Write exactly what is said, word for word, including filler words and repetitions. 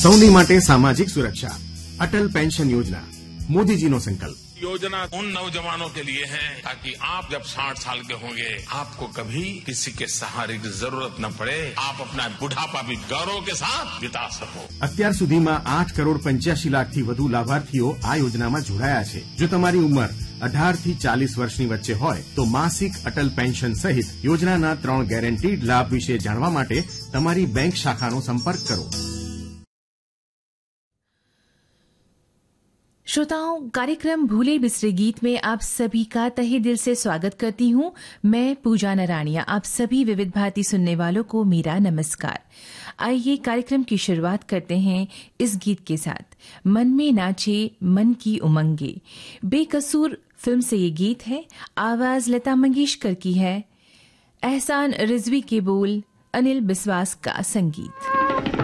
સૌની માટે સામાજિક સુરક્ષા અટલ પેન્શન યોજના મોદીજીનો સંકલ્પ। योजना उन नौजवानों के लिए है ताकि आप जब साठ साल के होंगे आपको कभी किसी के सहारे की जरूरत न पड़े, आप अपना बुढ़ापा भी गौरव के साथ बिता सको। અત્યાર સુધીમાં આઠ કરોડ પંચ્યાસી લાખથી વધુ લાભાર્થીઓ આ યોજનામાં જોડાયા છે। જો તમારી ઉંમર અઢાર થી ચાલીસ વર્ષની વચ્ચે હોય તો માસિક અટલ પેન્શન સહિત યોજનાના ત્રણ ગેરંટીડ લાભ વિશે જાણવા માટે તમારી બેંક શાખાનો સંપર્ક કરો। श्रोताओं, कार्यक्रम भूले बिसरे गीत में आप सभी का तहे दिल से स्वागत करती हूं। मैं पूजा नराणिया। आप सभी विविध भारती सुनने वालों को मेरा नमस्कार। आइए कार्यक्रम की शुरुआत करते हैं इस गीत के साथ। मन में नाचे मन की उमंगे, बेकसूर फिल्म से ये गीत है। आवाज लता मंगेशकर की है, एहसान रिजवी के बोल, अनिल बिस्वास का संगीत।